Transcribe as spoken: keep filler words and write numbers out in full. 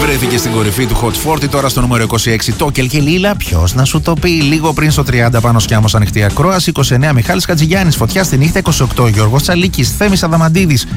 Βρέθηκε στην κορυφή του Hot σαράντα, τώρα στο νούμερο είκοσι έξι Τόκελ και Λίλα. Ποιος να σου το πει? Λίγο πριν στο τριάντα Πάνος Κιάμος ανοιχτή ακρόαση. είκοσι εννέα Μιχάλης Χατζηγιάννης. Φωτιά στη νύχτα. είκοσι οκτώ Γιώργος Τσαλίκης. Θέμης Αδαμαντίδης.